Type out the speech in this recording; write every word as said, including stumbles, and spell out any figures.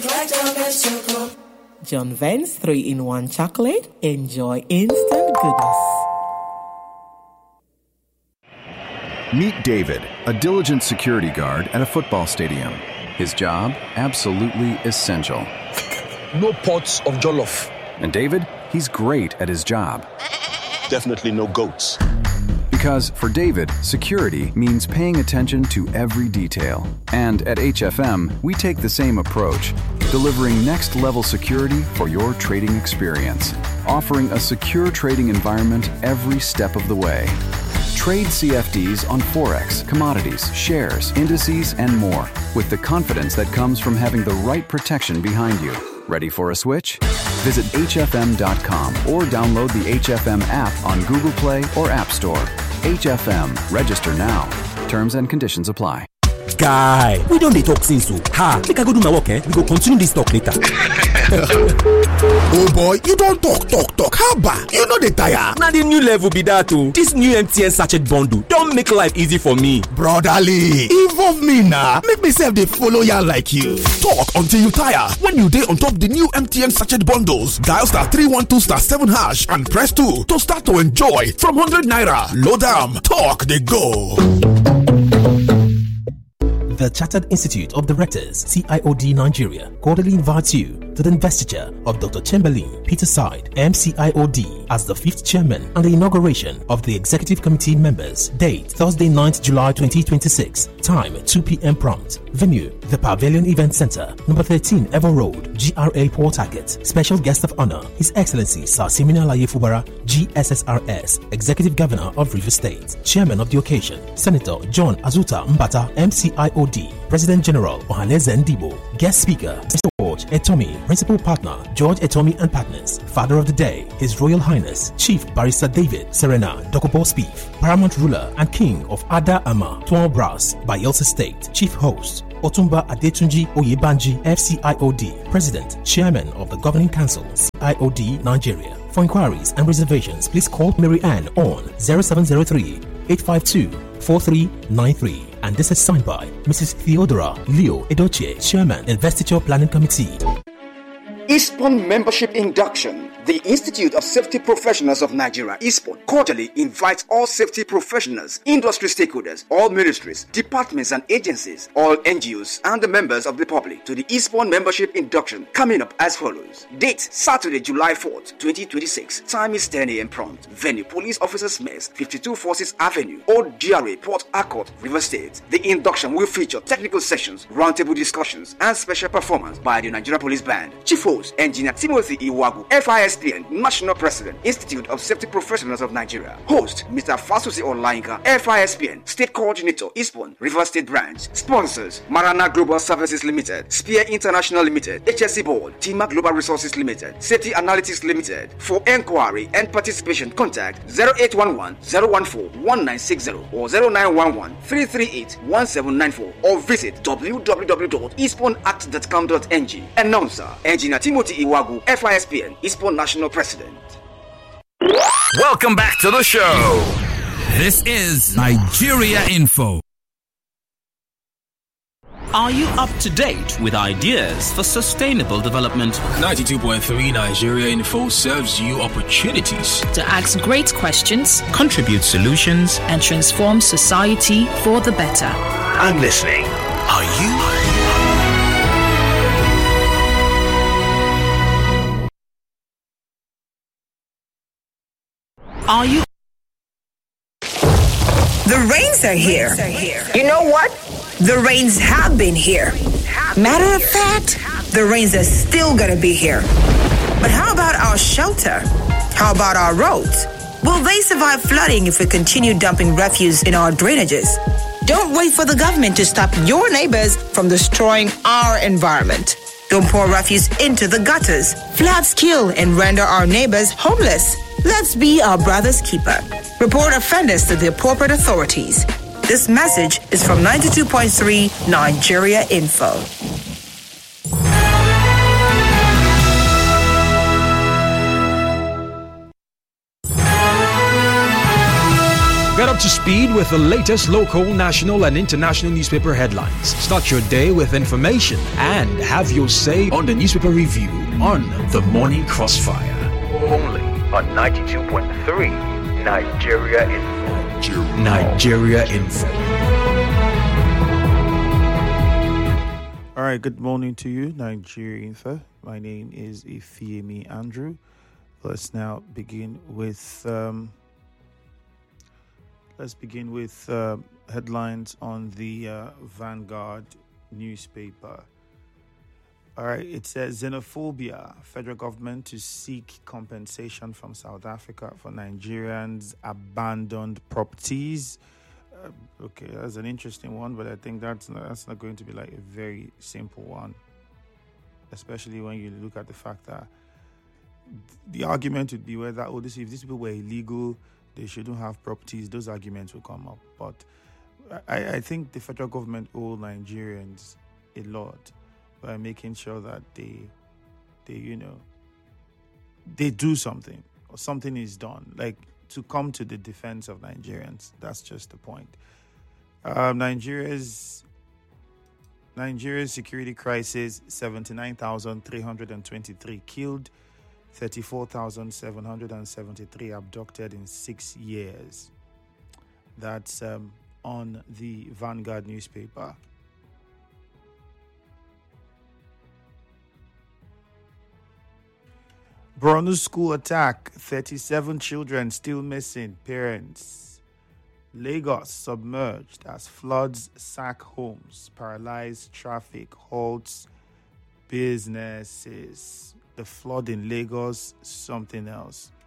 Black chocolate choco. John Vance three in one chocolate. Enjoy instant goodness. Meet David, a diligent security guard at a football stadium. His job, absolutely essential. No pots of jollof. And David, he's great at his job. Definitely no goats. Because for David, security means paying attention to every detail. And at H F M, we take the same approach, delivering next-level security for your trading experience, offering a secure trading environment every step of the way. Trade C F Ds on Forex, commodities, shares, indices, and more with the confidence that comes from having the right protection behind you. Ready for a switch? Visit H F M dot com or download the H F M app on Google Play or App Store. H F M. Register now. Terms and conditions apply. Guy, we don't dey talk since so. Ha, make I go do my work, eh? We go continue this talk later. Oh boy, you don't talk, talk, talk. How about? You know the tire. Now the new level be that too. This new M T N sachet bundle don't make life easy for me. Brotherly, involve me now. Make me self dey follow ya like you. Talk until you tire. When you dey on top the new M T N sachet bundles, dial star three one two star seven hash and press two to start to enjoy from one hundred naira. Load am, talk they go. The Chartered Institute of Directors, C I O D Nigeria, cordially invites you to the investiture of Doctor Chamberlain Peter Side, M C I O D, as the fifth chairman and the inauguration of the Executive Committee members. Date, Thursday, ninth July twenty twenty-six. Time, two p.m. prompt. Venue, the Pavilion Event Center, number thirteen, Ever Road, G R A Port Harcourt. Special guest of honor, His Excellency Sir Simina Laye Fubara, G S S R S, Executive Governor of Rivers State. Chairman of the occasion, Senator John Azuta Mbata, M C I O D, President General Ohaneze Ndibo. Guest speaker, Mister George Etomi, Principal Partner, George Etomi and Partners. Father of the Day, His Royal Highness, Chief Barrister David Serena Dokobo Spieth, Paramount Ruler and King of Ada Ama, Tuan Brass, Bayelsa State. Chief Host, Otumba Adetunji Oyebanji, F C I O D, President, Chairman of the Governing Council, C I O D Nigeria. For inquiries and reservations, please call Mary Ann on zero seven zero three, eight five two, four three nine three. And this is signed by Missus Theodora Leo Edochie, Chairman, Investiture Planning Committee. ISPON Membership Induction. The Institute of Safety Professionals of Nigeria, ISPON, cordially invites all safety professionals, industry stakeholders, all ministries, departments and agencies, all N G Os, and the members of the public to the ISPON Membership Induction, coming up as follows. Date, Saturday, July fourth, twenty twenty-six. Time is ten a.m. prompt. Venue, Police Officers Mess, fifty-two Forces Avenue, Old G R A, Port Harcourt, Rivers State. The induction will feature technical sessions, roundtable discussions, and special performance by the Nigeria Police Band. Chief host, Engineer Timothy Iwagu, F I S P N, National President, Institute of Safety Professionals of Nigeria. Host, Mister Fasusi Olainka, F I S P N, State Coordinator, ISPON, Rivers State Branch. Sponsors, Marana Global Services Limited, Spear International Limited, H S C Board, Tima Global Resources Limited, Safety Analytics Limited. For enquiry and participation, contact zero eight one one, zero one four, one nine six zero or zero nine one one, three three eight, one seven nine four or visit w w w dot ispon act dot com dot n g. Announcer, Engineer Timothy Iwagu, F I S P N, ISPON National President. Welcome back to the show. This is Nigeria Info. Are you up to date with ideas for sustainable development? ninety-two point three Nigeria Info serves you opportunities to ask great questions, contribute solutions, and transform society for the better. I'm listening. Are you? Are you? The rains are here. You know what? The rains have been here. Matter of fact, the rains are still gonna be here. But how about our shelter? How about our roads? Will they survive flooding if we continue dumping refuse in our drainages? Don't wait for the government to stop your neighbors from destroying our environment. Don't pour refuse into the gutters. Floods kill and render our neighbors homeless. Let's be our brother's keeper. Report offenders to the appropriate authorities. This message is from ninety-two point three Nigeria Info. Good up to speed with the latest local, national, and international newspaper headlines. Start your day with information and have your say on the newspaper review on The Morning Crossfire. Only on ninety-two point three Nigeria Info. Nigeria Info. All right, good morning to you, Nigeria Info. My name is Ifeemi Andrew. Let's now begin with um, let's begin with uh, headlines on the uh, Vanguard newspaper. All right, it says xenophobia. Federal government to seek compensation from South Africa for Nigerians' abandoned properties. Uh, okay, that's an interesting one, but I think that's not, that's not going to be like a very simple one, especially when you look at the fact that the argument would be whether, oh, this, if these people were illegal, they shouldn't have properties. Those arguments will come up. But I, I think the federal government owe Nigerians a lot by making sure that they, they, you know, they do something or something is done. Like, to come to the defense of Nigerians. That's just the point. Um, Nigeria's Nigeria's security crisis: seventy-nine thousand three hundred twenty-three killed, thirty-four thousand seven hundred seventy-three abducted in six years. That's um, on the Vanguard newspaper. Borno school attack, thirty-seven children still missing, parents. Lagos submerged as floods sack homes, paralyze traffic, halts businesses. The flood in Lagos, something else.